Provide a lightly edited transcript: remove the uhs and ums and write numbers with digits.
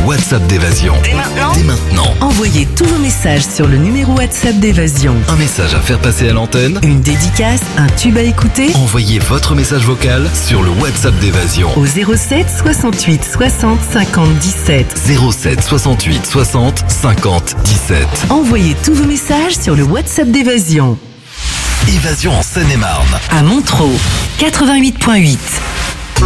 WhatsApp d'Évasion. Dès maintenant. Envoyez tous vos messages sur le numéro WhatsApp d'Évasion. Un message à faire passer à l'antenne. Une dédicace, un tube à écouter. Envoyez votre message vocal sur le WhatsApp d'Évasion. Au 07 68 60 50 17. 07 68 60 50 17. Envoyez tous vos messages sur le WhatsApp d'Évasion. Évasion en Seine-et-Marne. À Montreux, 88.8.